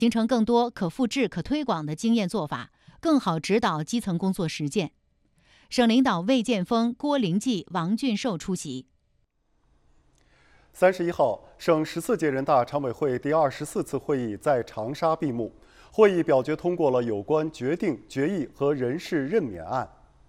形成更多可复制、可推广的经验做法，更好指导基层工作实践。省领导魏建峰、郭灵济、王俊寿出席。 31号，省14届人大常委会第24次会议在长沙闭幕。会议表决通过了有关决定、决议和人事任免案。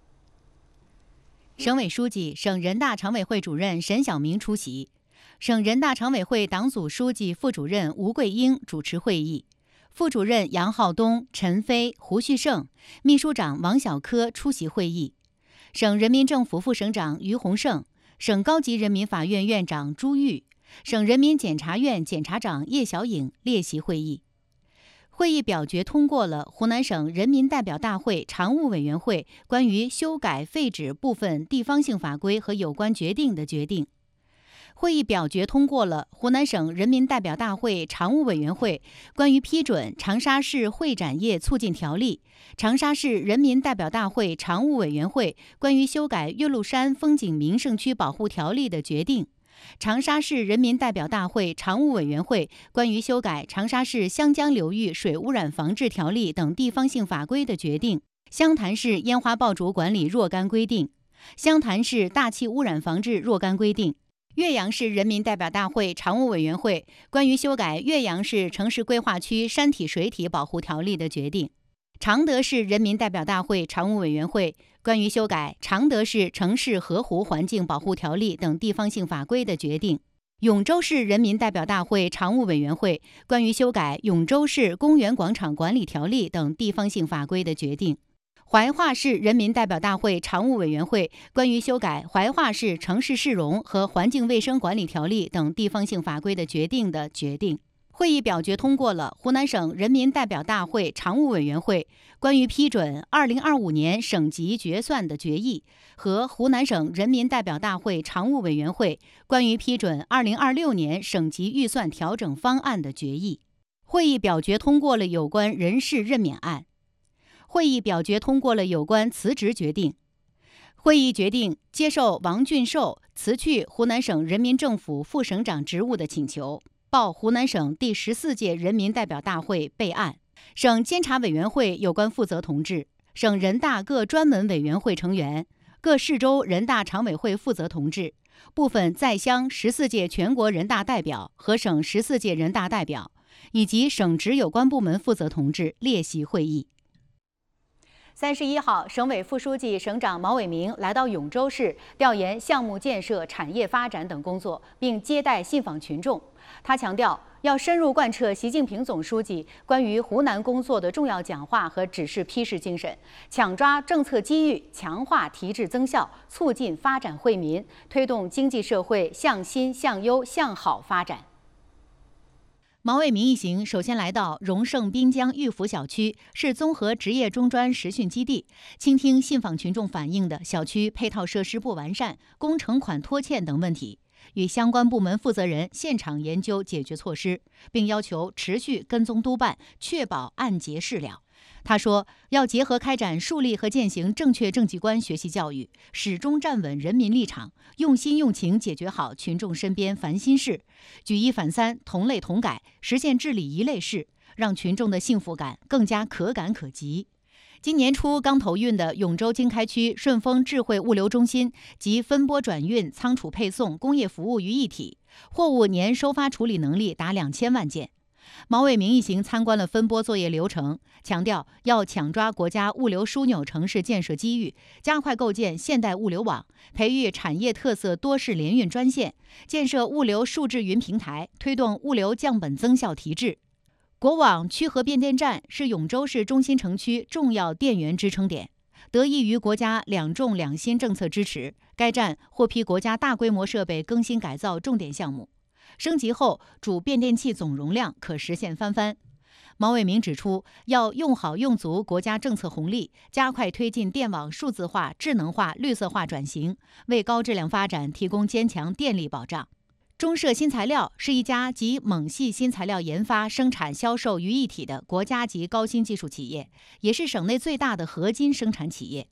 省委书记、省人大常委会主任沈晓明出席，省人大常委会党组书记、副主任吴桂英主持会议，副主任杨浩东、陈飞、胡旭胜，秘书长王小科出席会议。省人民政府副省长于洪胜，省高级人民法院院长朱玉，省人民检察院检察长叶小颖列席会议。会议表决通过了湖南省人民代表大会常务委员会关于修改废止部分地方性法规和有关决定的决定。会议表决通过了湖南省人民代表大会常务委员会关于批准长沙市会展业促进条例、长沙市人民代表大会常务委员会关于修改岳麓山风景名胜区保护条例的决定、长沙市人民代表大会常务委员会关于修改长沙市湘江流域水污染防治条例等地方性法规的决定、湘潭市烟花爆竹管理若干规定、湘潭市大气污染防治若干规定、岳阳市人民代表大会常务委员会关于修改岳阳市城市规划区山体水体保护条例的决定、常德市人民代表大会常务委员会关于修改常德市城市河湖环境保护条例等地方性法规的决定、永州市人民代表大会常务委员会关于修改永州市公园广场管理条例等地方性法规的决定、怀化市人民代表大会常务委员会关于修改怀化市城市市容和环境卫生管理条例等地方性法规的决定的决定。会议表决通过了湖南省人民代表大会常务委员会关于批准2025年省级决算的决议和湖南省人民代表大会常务委员会关于批准2026年省级预算调整方案的决议。会议表决通过了有关人事任免案。会议表决通过了有关辞职决定。会议决定接受王俊寿辞去湖南省人民政府副省长职务的请求，报湖南省第14届人民代表大会备案。省监察委员会有关负责同志、省人大各专门委员会成员、各市州人大常委会负责同志、部分在乡14届全国人大代表和省14届人大代表以及省直有关部门负责同志列席会议。31号，省委副书记、省长毛伟明来到永州市调研项目建设、产业发展等工作，并接待信访群众。他强调，要深入贯彻习近平总书记关于湖南工作的重要讲话和指示批示精神，抢抓政策机遇，强化提质增效，促进发展惠民，推动经济社会向新、向优、向好发展。毛伟明一行首先来到荣盛滨江玉福小区，是综合职业中专实训基地，倾听信访群众反映的小区配套设施不完善、工程款拖欠等问题，与相关部门负责人现场研究解决措施，并要求持续跟踪督办，确保按揭事了。他说，要结合开展树立和践行正确政绩观学习教育，始终站稳人民立场，用心用情解决好群众身边烦心事，举一反三，同类同改，实现治理一类事，让群众的幸福感更加可感可及。今年初刚投运的永州经开区顺丰智慧物流中心及分拨转运、仓储配送、工业服务于一体，货物年收发处理能力达2000万件。毛伟明一行参观了分拨作业流程，强调要抢抓国家物流枢纽城市建设机遇，加快构建现代物流网，培育产业特色多式联运专线，建设物流数字云平台，推动物流降本增效提质。国网曲河变电站是永州市中心城区重要电源支撑点，得益于国家两重两新政策支持，该站获批国家大规模设备更新改造重点项目。升级后，主变电器总容量可实现翻番。毛伟明指出，要用好用足国家政策红利，加快推进电网数字化、智能化、绿色化转型，为高质量发展提供坚强电力保障。中社新材料是一家集锰系新材料研发、生产、销售于一体的国家级高新技术企业，也是省内最大的合金生产企业。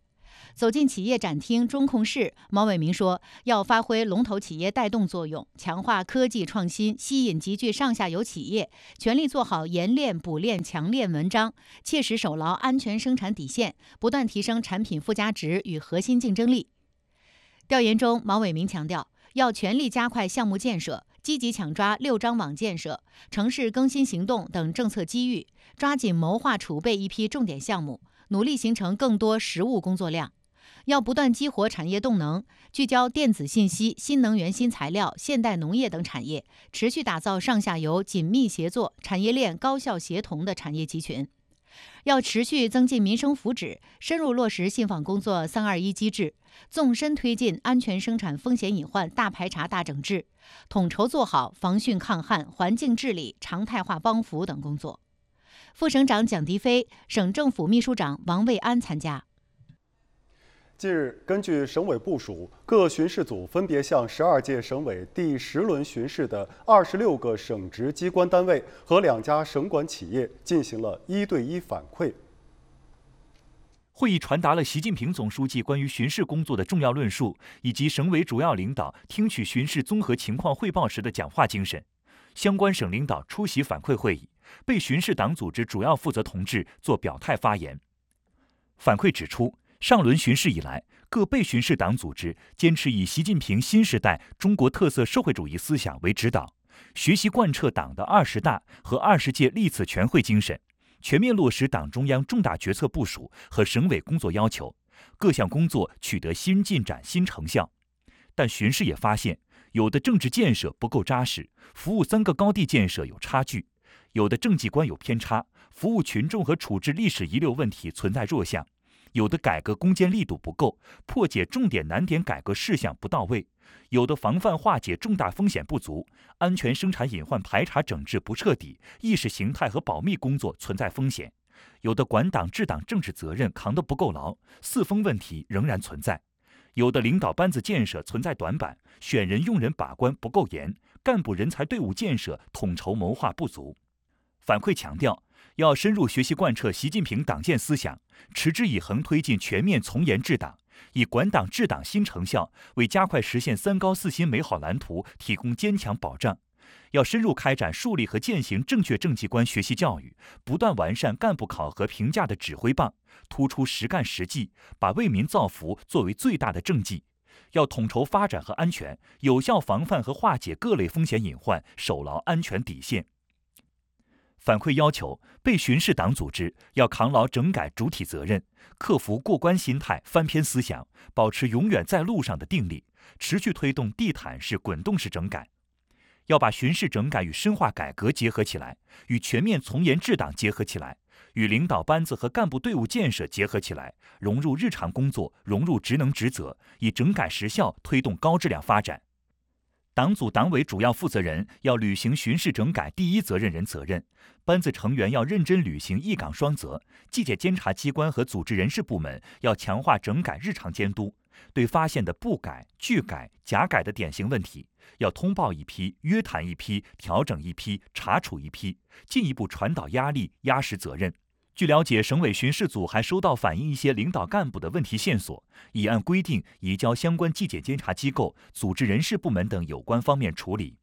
走进企业展厅中控室，毛伟明说，要发挥龙头企业带动作用，强化科技创新，吸引集聚上下游企业，全力做好研炼、补炼、强炼文章，切实守牢安全生产底线，不断提升产品附加值与核心竞争力。调研中，毛伟明强调，要全力加快项目建设，积极抢抓6张网建设、城市更新行动等政策机遇，抓紧谋划储备一批重点项目，努力形成更多实务工作量。要不断激活产业动能，聚焦电子信息、新能源新材料、现代农业等产业，持续打造上下游紧密协作、产业链高效协同的产业集群。要持续增进民生福祉，深入落实信访工作321机制，纵深推进安全生产风险隐患大排查大整治，统筹做好防汛抗旱、环境治理、常态化帮扶等工作。副省长蒋迪飞、省政府秘书长王卫安参加。 近日，根据省委部署，各巡视组分别向12届省委第10轮巡视的26个省直机关单位和2家省管企业进行了1对1反馈。 会议传达了习近平总书记关于巡视工作的重要论述，以及省委主要领导听取巡视综合情况汇报时的讲话精神。相关省领导出席反馈会议，被巡视党组织主要负责同志做表态发言。反馈指出，上轮巡视以来，各被巡视党组织坚持以习近平新时代中国特色社会主义思想为指导，学习贯彻党的20大和20届历次全会精神，全面落实党中央重大决策部署和省委工作要求，各项工作取得新进展、新成效。但巡视也发现，有的政治建设不够扎实，服务3个高地建设有差距；有的政绩观有偏差，服务群众和处置历史遗留问题存在弱项；有的改革攻坚力度不够，破解重点难点改革事项不到位；有的防范化解重大风险不足，安全生产隐患排查整治不彻底，意识形态和保密工作存在风险；有的管党治党政治责任扛得不够牢，四风问题仍然存在；有的领导班子建设存在短板，选人用人把关不够严，干部人才队伍建设统筹谋划不足。反馈强调，要深入学习贯彻习近平党建思想，持之以恒推进全面从严治党，以管党治党新成效为加快实现3高4新美好蓝图提供坚强保障。要深入开展树立和践行正确政绩观学习教育，不断完善干部考核评价的指挥棒，突出实干实绩，把为民造福作为最大的政绩。要统筹发展和安全，有效防范和化解各类风险隐患，守牢安全底线。反馈要求，被巡视党组织要扛牢整改主体责任，克服过关心态、翻篇思想，保持永远在路上的定力，持续推动地毯式、滚动式整改。要把巡视整改与深化改革结合起来，与全面从严治党结合起来，与领导班子和干部队伍建设结合起来，融入日常工作，融入职能职责，以整改实效推动高质量发展。党组党委主要负责人要履行巡视整改第一责任人责任，班子成员要认真履行一岗双责，纪检监察机关和组织人事部门要强化整改日常监督，对发现的不改、拒改、假改的典型问题，要通报一批、约谈一批、调整一批、查处一批，进一步传导压力、压实责任。据了解，省委巡视组还收到反映一些领导干部的问题线索，已按规定移交相关纪检监察机构、组织人事部门等有关方面处理。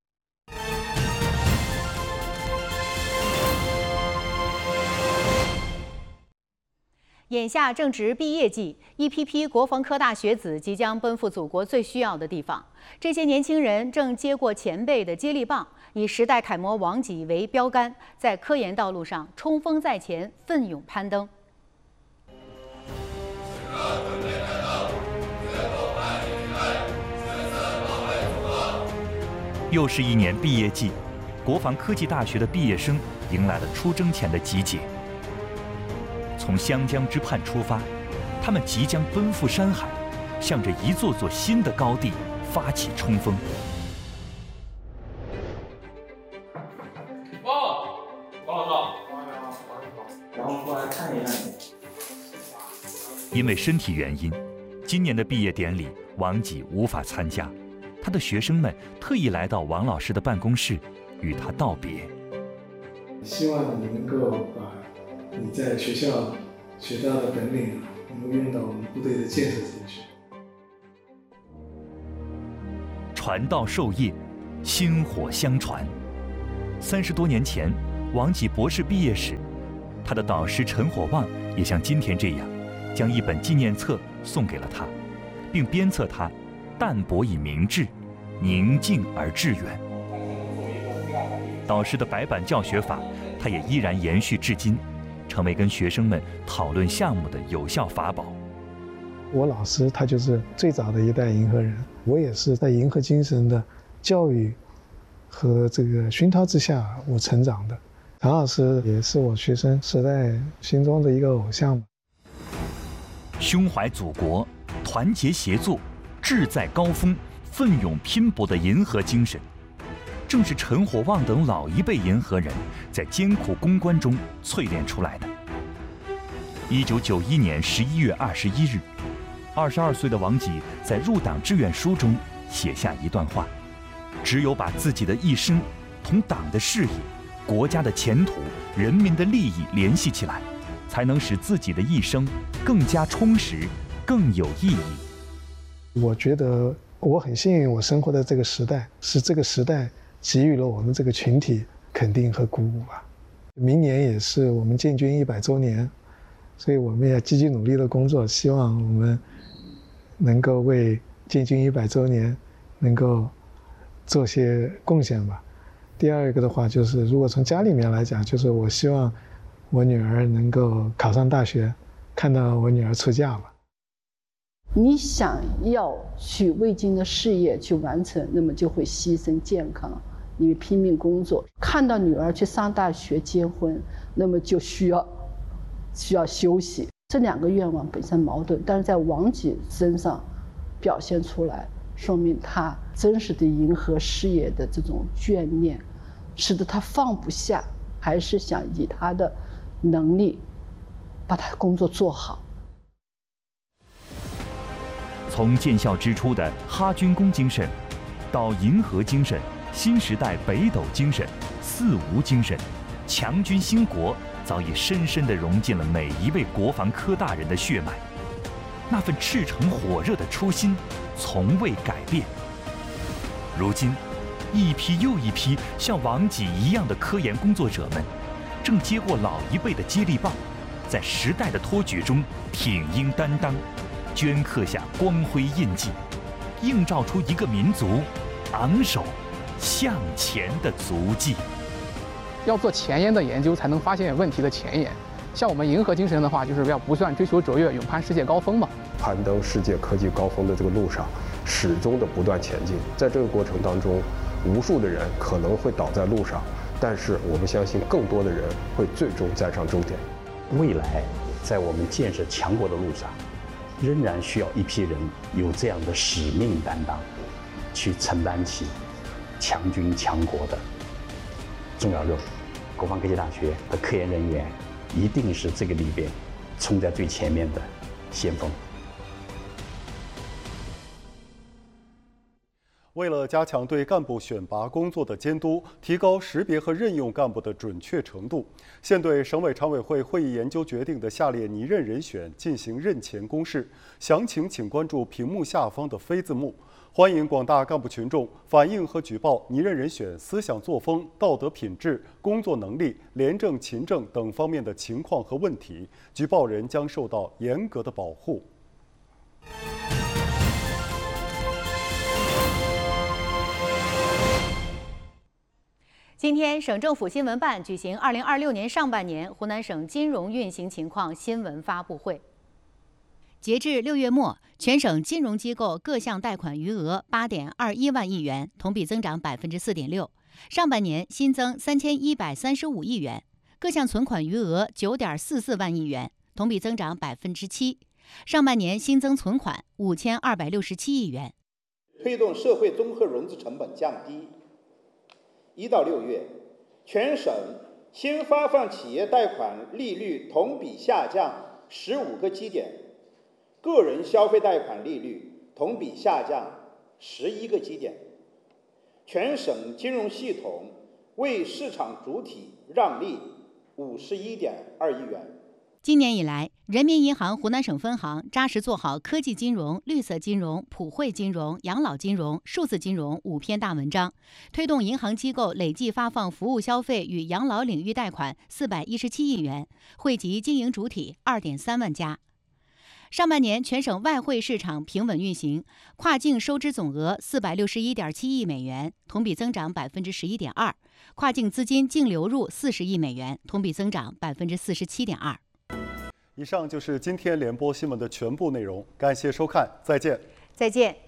眼下正值毕业季，一批批国防科大学子即将奔赴祖国最需要的地方。这些年轻人正接过前辈的接力棒，以时代楷模王济为标杆，在科研道路上冲锋在前，奋勇攀登。 又是一年毕业季，国防科技大学的毕业生迎来了出征前的集结。从湘江之畔出发，他们即将奔赴山海，向着一座座新的高地发起冲锋。 王老师，然后过来看一看你。 因为身体原因，今年的毕业典礼，王济无法参加。他的学生们特意来到王老师的办公室，与他道别。 希望你能够把你在学校学到的本领， 能够用到我们部队的建设进去。 传道授业，薪火相传。30多年前，王济博士毕业时，他的导师陈火旺也像今天这样，将一本纪念册送给了他，并鞭策他淡泊以明志，宁静而致远。导师的白板教学法，他也依然延续至今，成为跟学生们讨论项目的有效法宝。 我老师他就是最早的一代银河人，我也是在银河精神的教育和这个熏陶之下我成长的。唐老师也是我学生时代心中的一个偶像。 胸怀祖国，团结协作，志在高峰，奋勇拼搏的银河精神，正是陈火旺等老一辈银河人在艰苦攻关中淬炼出来的。1991年11月21日，22岁的王济在入党志愿书中写下一段话：只有把自己的一生同党的事业、国家的前途、人民的利益联系起来，才能使自己的一生更加充实、更有意义。 我觉得我很幸运，我生活的这个时代是这个时代给予了我们这个群体肯定和鼓舞吧。明年也是我们建军100周年，所以我们也积极努力的工作，希望我们能够为建军100周年能够做些贡献吧。第二个的话就是，如果从家里面来讲，就是我希望我女儿能够考上大学，看到我女儿出嫁吧。 你想要去为军的事业去完成，那么就会牺牲健康，你拼命工作。看到女儿去上大学结婚，那么就需要休息。这2个愿望本身矛盾，但是在王济身上表现出来，说明他真实的银河事业的这种眷念，使得他放不下，还是想以他的能力把他工作做好。 从建校之初的哈军工精神，到银河精神、新时代北斗精神、四无精神，强军兴国早已深深地融进了每一位国防科大人的血脉。那份赤诚火热的初心从未改变。如今，一批又一批像王济一样的科研工作者们，正接过老一辈的接力棒，在时代的托举中挺膺担当，镌刻下光辉印记，映照出一个民族昂首向前的足迹。 要做前沿的研究，才能发现问题的前沿。像我们银河精神的话，就是要不断追求卓越，勇攀世界高峰嘛。 攀登世界科技高峰的这个路上，始终的不断前进。在这个过程当中，无数的人可能会倒在路上，但是我们相信更多的人会最终站上终点。 未来在我们建设强国的路上，仍然需要一批人有这样的使命担当，去承担起强军强国的重要任务。国防科技大学的科研人员一定是这个里边冲在最前面的先锋。 为了加强对干部选拔工作的监督，提高识别和任用干部的准确程度，现对省委常委会会议研究决定的下列拟任人选进行任前公示。详情请关注屏幕下方的非字幕。欢迎广大干部群众反映和举报拟任人选思想作风、道德品质、工作能力、廉政勤政等方面的情况和问题，举报人将受到严格的保护。 今天，省政府新闻办举行2026年上半年湖南省金融运行情况新闻发布会。截至6月末，全省金融机构各项贷款余额8.21万亿元，同比增长4.6%。上半年新增3135亿元，各项存款余额9.44万亿元，同比增长7%。上半年新增存款5267亿元。 推动社会综合融资成本降低。1到6月，全省新发放企业贷款利率同比下降15个基点，个人消费贷款利率同比下降11个基点。全省金融系统为市场主体让利51.2亿元。 今年以来，人民银行湖南省分行扎实做好科技金融、绿色金融、普惠金融、养老金融、数字金融5篇大文章，推动银行机构累计发放服务消费与养老领域贷款417亿元，惠及经营主体2.3万家。上半年，全省外汇市场平稳运行，跨境收支总额461.7亿美元，同比增长11.2%，跨境资金净流入40亿美元，同比增长47.2%。 以上就是今天联播新闻的全部内容，感谢收看，再见。 再见。